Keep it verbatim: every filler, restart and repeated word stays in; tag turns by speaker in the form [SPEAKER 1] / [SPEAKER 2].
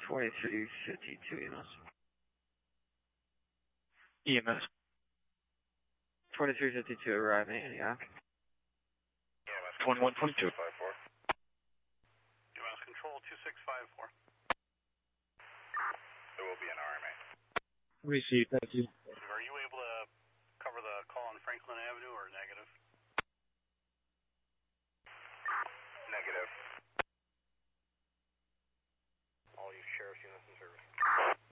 [SPEAKER 1] twenty-three fifty-two E M S.
[SPEAKER 2] E M S.
[SPEAKER 1] twenty-three fifty-two arriving, yeah.
[SPEAKER 2] twenty-one twenty-two.
[SPEAKER 3] E M S control two six five four. There will be an R M A.
[SPEAKER 2] Received, thank you.